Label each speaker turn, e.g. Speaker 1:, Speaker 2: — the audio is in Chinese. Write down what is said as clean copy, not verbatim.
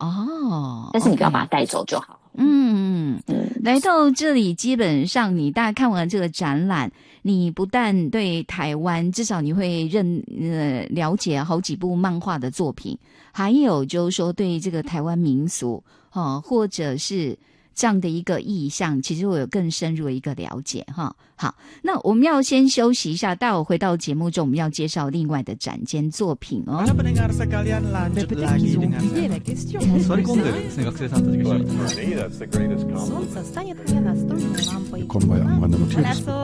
Speaker 1: 哦，
Speaker 2: 但是你不要把它带走就好。
Speaker 1: 来到这里，基本上你大概看完这个展览，你不但对台湾，至少你会了解好几部漫画的作品，还有就是说对这个台湾民俗或者是这样的一个意象，其实会有更深入的一个了解哈。好，那我们要先休息一下，待会回到节目中，我们要介绍另外的展间作品哦。
Speaker 3: Komba ja, ma annan